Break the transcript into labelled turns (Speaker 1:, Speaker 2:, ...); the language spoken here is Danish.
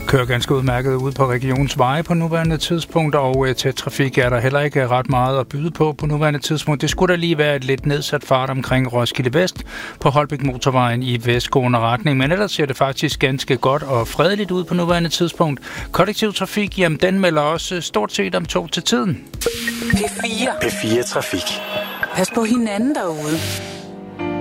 Speaker 1: Kører ganske udmærket ud på regionens veje på nuværende tidspunkt, og til trafik er der heller ikke ret meget at byde på nuværende tidspunkt. Det skulle da lige være et lidt nedsat fart omkring Roskilde Vest på Holbæk Motorvejen i vestgående retning, men ellers ser det faktisk ganske godt og fredeligt ud på nuværende tidspunkt. Kollektiv trafik, jamen den melder også stort set om tog til tiden.
Speaker 2: P4 Trafik.
Speaker 3: Pas på hinanden derude.